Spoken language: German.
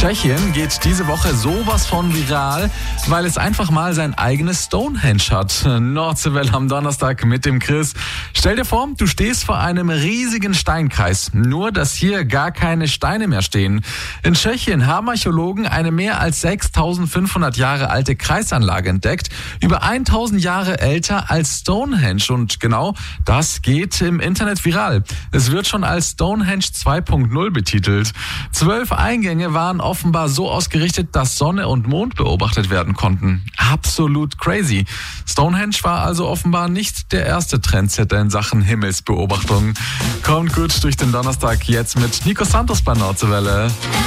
Tschechien geht diese Woche sowas von viral, weil es einfach mal sein eigenes Stonehenge hat. Nordsee-Welle am Donnerstag mit dem Chris. Stell dir vor, du stehst vor einem riesigen Steinkreis, nur dass hier gar keine Steine mehr stehen. In Tschechien haben Archäologen eine mehr als 6500 Jahre alte Kreisanlage entdeckt, über 1000 Jahre älter als Stonehenge, und genau das geht im Internet viral. Es wird schon als Stonehenge 2.0 betitelt. 12 Eingänge waren offenbar so ausgerichtet, dass Sonne und Mond beobachtet werden konnten. Absolut crazy. Stonehenge war also offenbar nicht der erste Trendsetter in Sachen Himmelsbeobachtung. Kommt gut durch den Donnerstag jetzt mit Nico Santos bei Nordsee-Welle.